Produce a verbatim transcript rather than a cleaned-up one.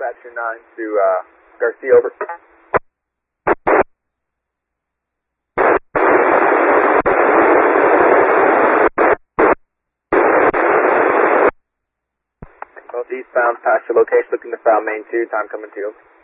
Dispatcher nine to uh, Garcia, over. Both eastbound past your location, looking to foul main two, time coming to you.